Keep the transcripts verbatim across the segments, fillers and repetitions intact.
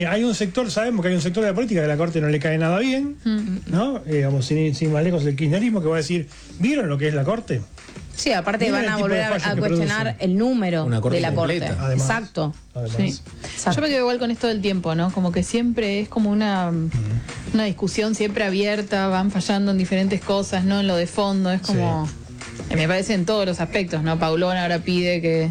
Hay un sector, sabemos que hay un sector de la política que a la Corte no le cae nada bien, ¿no? Eh, digamos, sin, sin más lejos el kirchnerismo, que va a decir, ¿vieron lo que es la Corte? Sí, aparte Miren van a el tipo volver de a, fallos a que cuestionar produce. el número Una corte de la Corte. completa. Además. Exacto. Además. Sí. Exacto. Yo me quedo igual con esto del tiempo, ¿no? Como que siempre es como una, una discusión siempre abierta, van fallando en diferentes cosas, ¿no? En lo de fondo, es como... eh, Me parece en todos los aspectos, ¿no? Paulón ahora pide que...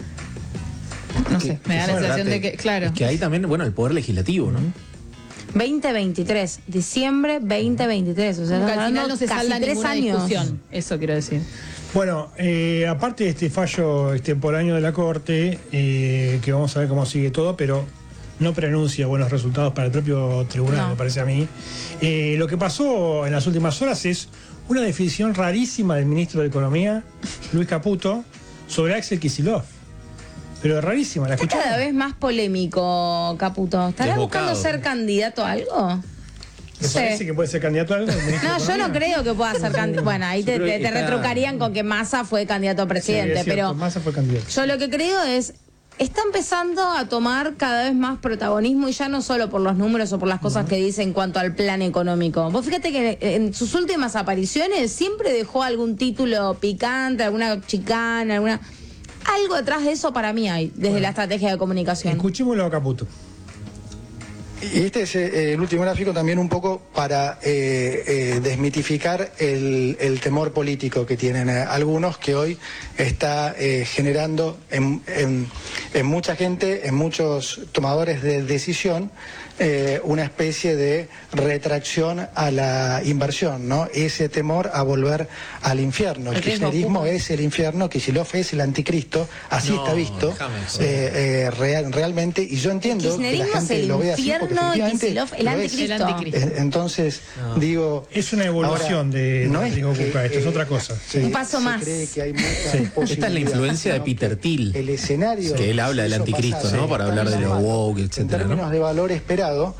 No sé, me da la sensación de que, claro. Es que hay también, bueno, el poder legislativo, ¿no? veinte veintitrés, diciembre veinte veintitrés, o sea, Como que estamos al final hablando no se casi salda tres ninguna años. discusión, eso quiero decir. Bueno, eh, aparte de este fallo extemporáneo de la Corte, eh, que vamos a ver cómo sigue todo, pero no preanuncia buenos resultados para el propio tribunal, No. me parece a mí. Eh, lo que pasó en las últimas horas es una definición rarísima del ministro de Economía, Luis Caputo, sobre Axel Kicillof. Pero rarísima, ¿la Está escucharon? cada vez más polémico, Caputo. ¿Estará Desbocado. buscando ser candidato a algo? ¿Te Sí. parece que puede ser candidato a algo? el ministro No, de yo no Economía? creo que pueda ser candidato. Bueno, ahí te, Yo creo te- que te está- retrucarían con que Massa fue candidato a Sí, presidente, es cierto, pero Massa fue candidato. yo lo que creo es, está empezando a tomar cada vez más protagonismo y ya no solo por los números o por las cosas que dice en cuanto al plan económico. Vos fíjate que en sus últimas apariciones siempre dejó algún título picante, alguna chicana, alguna... Algo detrás de eso para mí hay, desde la estrategia de comunicación. Escuchémoslo a Caputo. Y este es eh, el último gráfico también un poco para eh, eh, desmitificar el, el temor político que tienen eh, algunos, que hoy está eh, generando en, en, en mucha gente, en muchos tomadores de decisión, eh, una especie de retracción a la inversión, ¿no? Ese temor a volver al infierno. El El riesgo kirchnerismo Puma. es el infierno, Kicillof es el anticristo, así No, está visto déjame eh, joder. eh, real, realmente, y yo entiendo que la Kirchnerismo es gente el lo ve así porque infierno y efectivamente Kicillof el lo es. anticristo. El anticristo. Eh, Entonces, No. digo... Es una evolución ahora, de no es Rodrigo que, Cuca, esto es eh, otra cosa. se- Un paso se más. cree que hay muchas Sí. Esta es la posibilidades, influencia de ¿no? Peter Que Thiel, el escenario que él habla del hizo anticristo, pasar, ¿no? sí, Para hablar de lo tan woke, en etcétera, términos ¿no? de valor esperado,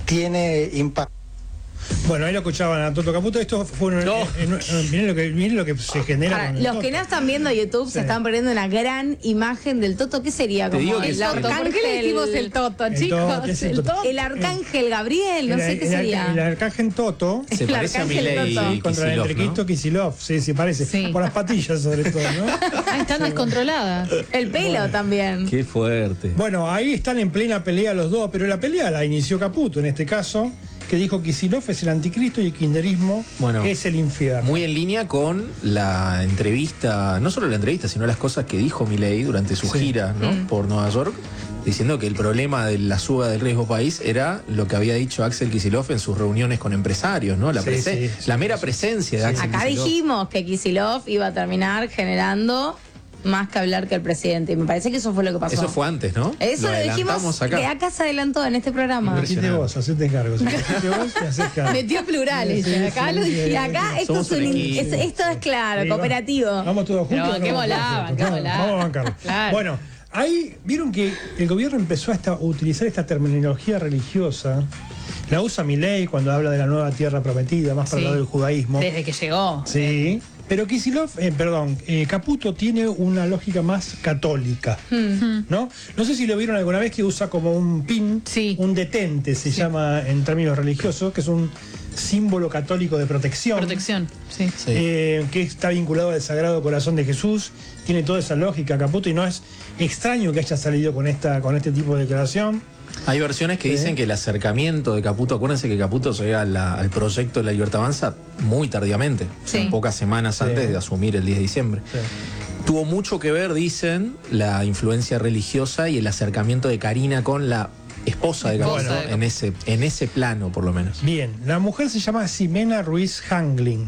tiene impacto. Bueno, ahí lo escuchaban a Toto Caputo. Esto fue un, No. eh, eh, miren lo que miren lo que se genera. Para con el los Toto. que no están viendo YouTube Sí. se están perdiendo una gran imagen del Toto. ¿Qué sería? Te Como digo que el es- arcángel. ¿Por qué le decimos el Toto, El chicos? Toto, es el El Toto. Toto. El arcángel Gabriel, no El- sé qué el- sería. El arcángel Toto Se El parece a arcángel Milei Toto. y contra el Kicillof, anticristo ¿no? Kicillof. Sí, sí, parece. Sí. Por las patillas, sobre todo, ¿no? Ah, están descontroladas. El pelo también. Qué fuerte. Bueno, ahí están en plena pelea los dos, pero la pelea la inició Caputo en este caso, que dijo que Kicillof es el anticristo y el kirchnerismo Bueno, es el infierno. Muy en línea con la entrevista, no solo la entrevista, sino las cosas que dijo Milei durante su Sí. gira, ¿no? Mm. Por Nueva York, diciendo que el problema de la suba del riesgo país era lo que había dicho Axel Kicillof en sus reuniones con empresarios, ¿no? La, Sí, presen- sí, sí, la mera sí. presencia de Sí. Axel Acá Kicillof. dijimos que Kicillof iba a terminar generando más que hablar que el presidente. Y me parece que eso fue lo que pasó. Eso fue antes, ¿no? Eso lo, dijimos adelantamos acá. que acá se adelantó en este programa. Hacete vos, hacete cargo. Si hacete vos, te haces cargo. Metió plurales. Sí, acá sí, lo sí. dije. Y acá esto Somos es, un un- equipo. es- esto es claro, Sí, cooperativo. Vamos, vamos todos juntos. Pero, qué vamos a volá, bancarlo. qué Vamos- volá. Vamos a bancarlo. Claro. Bueno, ahí vieron que el gobierno empezó a, esta- a utilizar esta terminología religiosa. La usa Milei cuando habla de la nueva tierra prometida, más para el Sí. lado del judaísmo. Desde que llegó. Sí. Pero Kicillof, eh, perdón, eh, Caputo tiene una lógica más católica, ¿no? No sé si lo vieron alguna vez que usa como un pin, Sí. un detente se llama en términos religiosos, que es un símbolo católico de protección. Protección. Sí. Sí. eh, que está vinculado al Sagrado Corazón de Jesús, tiene toda esa lógica Caputo y no es extraño que haya salido con esta con este tipo de declaración. Hay versiones que Sí. dicen que el acercamiento de Caputo, acuérdense que Caputo llega a la- al proyecto de la Libertad Avanza muy tardíamente, Sí. pocas semanas Sí. antes de asumir el diez de diciembre. Tuvo mucho que ver, dicen, la influencia religiosa y el acercamiento de Karina con la esposa de Caputo, Esposa de Caputo. en ese, en ese plano por lo menos. Bien, la mujer se llama Ximena Ruiz Hangling,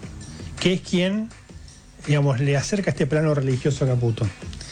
que es quien, digamos, le acerca este plano religioso a Caputo.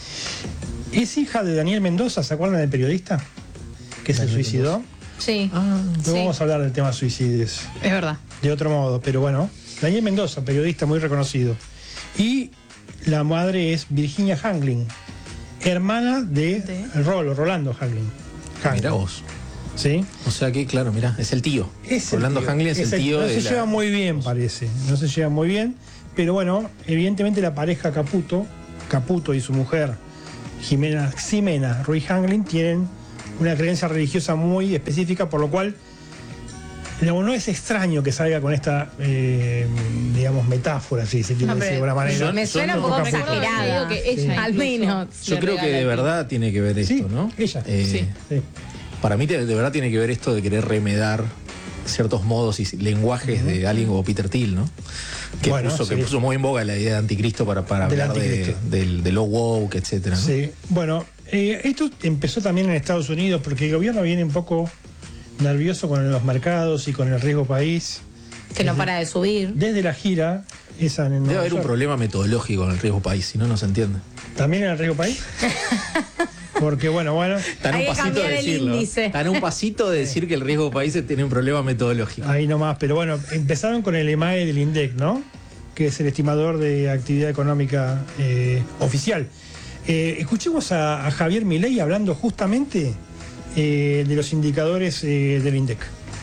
Es hija de Daniel Mendoza, ¿se acuerdan del periodista? Que se suicidó. Sí. Ah, No Sí. vamos a hablar del tema suicidios Es verdad. de otro modo, pero bueno, Daniel Mendoza, periodista muy reconocido. Y la madre es Virginia Hangling, hermana de, De- Rolo, Rolando Hangling. Hangling. mira vos. ¿Sí? O sea que, claro, mira, es el tío. Es el Orlando tío. Hangling es, el tío No de se la- lleva muy bien, parece. No se lleva muy bien. Pero bueno, evidentemente la pareja Caputo, Caputo y su mujer, Jimena, Ximena Ruiz Hangling, tienen una creencia religiosa muy específica, por lo cual digamos, no es extraño que salga con esta, eh, digamos, metáfora, si se quiere No, decir de pero alguna manera. yo- Me yo suena no- un poco me acuerdo exagerada. que ella Sí. Al incluso menos. Yo le creo que regala de el verdad tiene que ver esto, Sí, ¿no? ella. Eh, Sí. Sí. Para mí de de verdad tiene que ver esto de querer remedar ciertos modos y lenguajes de alguien como Peter Thiel, ¿no? Que, Bueno, puso, que sí. puso muy en boga la idea de anticristo para, para Del hablar de, anticristo. del, de lo woke, etcétera, ¿no? Sí, bueno, eh, esto empezó también en Estados Unidos porque el gobierno viene un poco nervioso con los mercados y con el riesgo país. Que no para de subir. Desde la gira, esa en Debe Nueva haber un York. problema metodológico en el riesgo país, si no, no se entiende. ¿También en el riesgo país? Porque bueno, bueno, Está en Hay un que pasito de cambiar el decirlo. índice. Está en un pasito de decir que el riesgo país tiene un problema metodológico. ahí nomás, pero bueno, empezaron con el EMAE del INDEC, ¿no? Que es el estimador de actividad económica eh, oficial. Eh, escuchemos a, a Javier Milei hablando justamente eh, de los indicadores eh, del INDEC.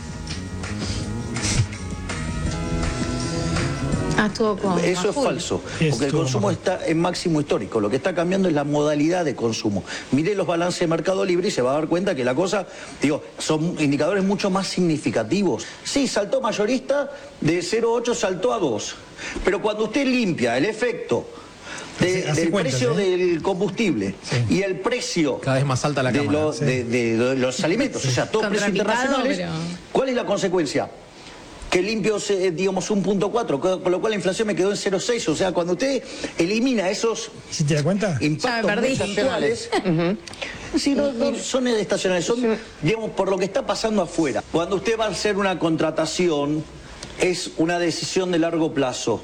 Ah, estuvo con Eso es Majul. falso, Es porque el todo consumo Majul. está en máximo histórico. Lo que está cambiando es la modalidad de consumo. Mire los balances de Mercado Libre y se va a dar cuenta que la cosa, digo, son indicadores mucho más significativos. Sí, saltó mayorista, de cero coma ocho saltó a dos. Pero cuando usted limpia el efecto de- Hace- hace del cuentas, precio ¿eh? del combustible Sí. y el precio Cada vez más alta la de, cámara. lo- Sí. de- de- de los alimentos, o sea, todos precios Contrapicado, internacionales, pero- ¿cuál es la consecuencia? Que limpio, eh, digamos, un punto cuatro, con lo cual la inflación me quedó en cero coma seis. O sea, cuando usted elimina esos ¿Sí te das cuenta? impactos perdí. estacionales, sí, no, no son estacionales, son, digamos, por lo que está pasando afuera. Cuando usted va a hacer una contratación, es una decisión de largo plazo.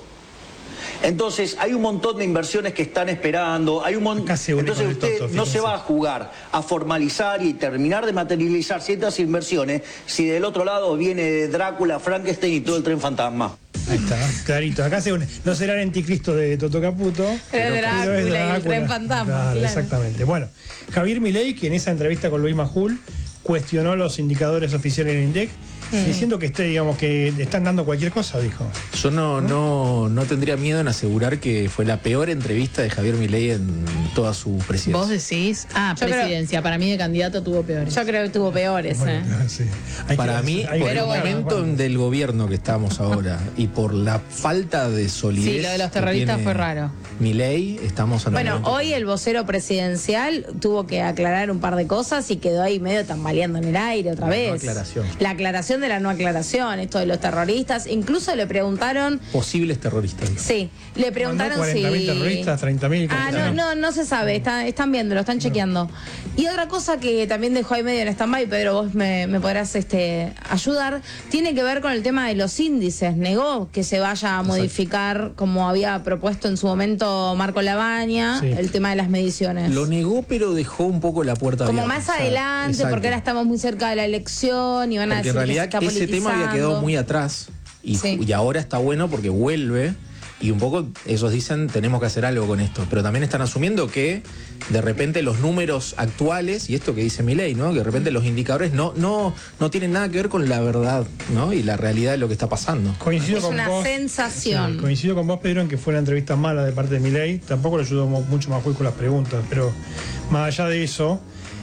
Entonces, hay un montón de inversiones que están esperando, hay un montón. Acá se une Entonces, con el usted Toto, no se fíjense. va a jugar a formalizar y terminar de materializar ciertas inversiones si del otro lado viene Drácula, Frankenstein y todo el tren fantasma. Ahí está, clarito. Acá se une. No será el anticristo de Toto Caputo. Pero Drácula es y el Drácula. tren fantasma, Claro, claro. Exactamente. Bueno, Javier Milei, que en esa entrevista con Luis Majul cuestionó los indicadores oficiales del INDEC, diciendo que este, digamos, que están dando cualquier cosa, dijo. Yo no, no, no tendría miedo en asegurar que fue la peor entrevista de Javier Milei en toda su presidencia. Vos decís, ah, Yo creo- presidencia, para mí de candidato tuvo peores. Yo creo que tuvo peores, Bueno, ¿eh? sí. Hay Para que- mí, hay por que- el bueno, momento bueno. del gobierno que estamos ahora y por la falta de solidez. Sí, lo de los que terroristas tiene fue raro. Milei, estamos en un Bueno, momento- hoy el vocero presidencial tuvo que aclarar un par de cosas y quedó ahí medio tambaleando en el aire otra La vez. no aclaración. La aclaración de la no aclaración, esto de los terroristas. Incluso le preguntaron, posibles terroristas. sí, le preguntaron Mandó cuarenta mil si... terroristas, treinta mil. Ah, no, no, no se sabe, está- están viendo, lo están chequeando. Y otra cosa que también dejó ahí medio en stand-by, Pedro, vos me, me podrás este, ayudar, tiene que ver con el tema de los índices. Negó que se vaya a modificar, como había propuesto en su momento Marco Labaña, Sí. el tema de las mediciones. Lo negó, pero dejó un poco la puerta Como abierta. más adelante, Exacto. porque ahora estamos muy cerca de la elección y van a Porque decir en realidad que se está ese tema había quedado politizando. muy atrás y, Sí. y ahora está bueno porque vuelve y un poco ellos dicen tenemos que hacer algo con esto, pero también están asumiendo que de repente los números actuales y esto que dice Milei, ¿no? Que de repente los indicadores no no no tienen nada que ver con la verdad, ¿no? Y la realidad de lo que está pasando. Coincido Es con una vos. sensación. Sí, coincido con vos, Pedro, en que fue una entrevista mala de parte de Milei. Tampoco le ayudó mu- mucho Majul con las preguntas, pero más allá de eso,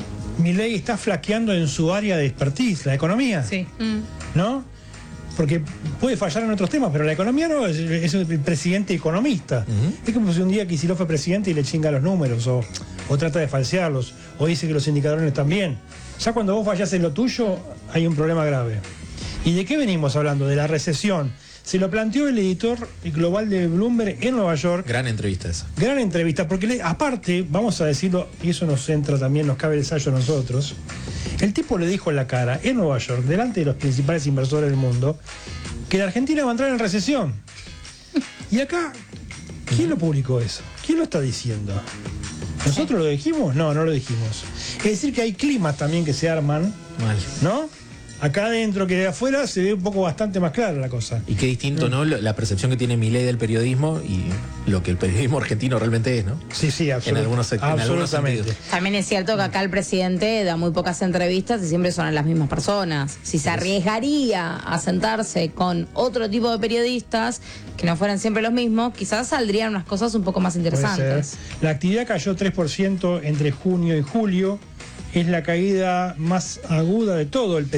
Milei está flaqueando en su área de expertise, la economía. Sí. ¿No? Porque puede fallar en otros temas, pero la economía no es, es el presidente economista. Es como si un día Kicillof fue presidente y le chinga los números, o, o trata de falsearlos, o dice que los indicadores no están bien. Ya cuando vos fallás en lo tuyo, hay un problema grave. ¿Y de qué venimos hablando? De la recesión. Se lo planteó el editor global de Bloomberg en Nueva York. Gran entrevista esa. Gran entrevista, porque le- aparte, vamos a decirlo, y eso nos entra también, nos cabe el ensayo a nosotros, el tipo le dijo en la cara, en Nueva York, delante de los principales inversores del mundo, que la Argentina va a entrar en recesión. Y acá, ¿quién lo publicó eso? ¿Quién lo está diciendo? ¿Nosotros lo dijimos? No, no lo dijimos. Es decir, que hay climas también que se arman, Mal. ¿no? Acá adentro que de afuera se ve un poco bastante más clara la cosa. Y qué distinto, ¿no? La percepción que tiene Milei del periodismo y lo que el periodismo argentino realmente es, ¿no? Sí, sí, absolut- En algunos- en algunos absolutamente. sentidos. También es cierto que acá el presidente da muy pocas entrevistas y siempre son a las mismas personas. Si se arriesgaría a sentarse con otro tipo de periodistas que no fueran siempre los mismos, quizás saldrían unas cosas un poco más Puede ser. interesantes. La actividad cayó tres por ciento entre junio y julio, es la caída más aguda de todo el